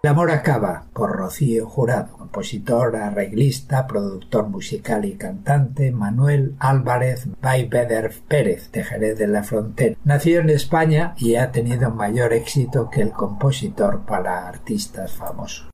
El amor acaba, por Rocío Jurado, compositor, arreglista, productor musical y cantante, Manuel Álvarez Baibeder Pérez, de Jerez de la Frontera. Nació en España y ha tenido mayor éxito que el compositor para artistas famosos.